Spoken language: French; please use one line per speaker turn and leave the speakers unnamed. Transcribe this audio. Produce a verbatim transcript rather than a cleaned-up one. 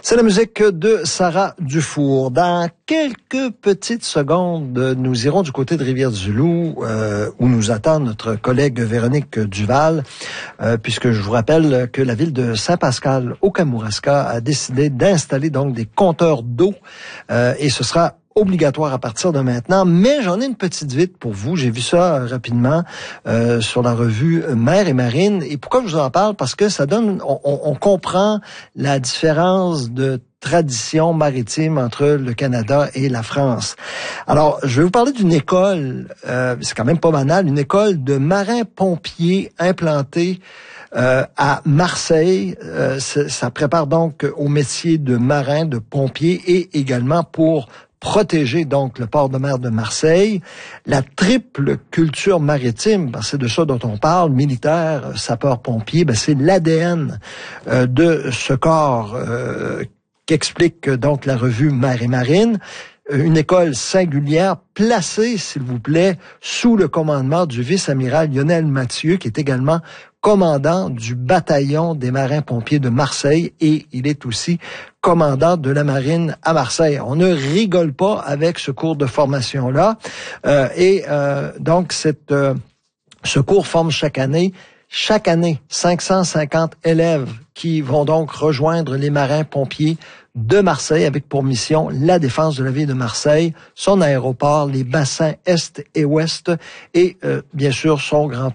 C'est la musique de Sarah Dufour. Dans quelques petites secondes, nous irons du côté de Rivière-du-Loup, euh, où nous attend notre collègue Véronique Duval, euh, puisque je vous rappelle que la ville de Saint-Pascal, au Kamouraska, a décidé d'installer donc des compteurs d'eau, euh, et ce sera obligatoire à partir de maintenant, mais j'en ai une petite vite pour vous. J'ai vu ça euh, rapidement euh, sur la revue Mer et Marine. Et pourquoi je vous en parle? Parce que ça donne, on, on, on comprend la différence de tradition maritime entre le Canada et la France. Alors, je vais vous parler d'une école, euh, c'est quand même pas banal, une école de marins-pompiers implantée Euh, à Marseille. Euh, ça prépare donc au métier de marin, de pompier, et également pour protéger donc le port de mer de Marseille. La triple culture maritime, ben c'est de ça dont on parle, militaire, sapeur-pompier, ben c'est l'A D N euh, de ce corps euh, qu'explique donc la revue Mer et Marine. Une école singulière placée, s'il vous plaît, sous le commandement du vice-amiral Lionel Mathieu, qui est également commandant du bataillon des marins-pompiers de Marseille, et il est aussi commandant de la marine à Marseille. On ne rigole pas avec ce cours de formation-là. Euh, et euh, donc, cette, euh, ce cours forme chaque année Chaque année, cinq cent cinquante élèves qui vont donc rejoindre les marins-pompiers de Marseille avec pour mission la défense de la ville de Marseille, son aéroport, les bassins est et ouest et euh, bien sûr son grand